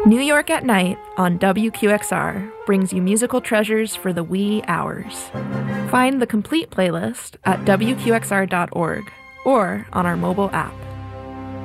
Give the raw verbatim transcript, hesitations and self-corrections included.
New York at Night on W Q X R brings you musical treasures for the wee hours. Find the complete playlist at W Q X R dot org or on our mobile app.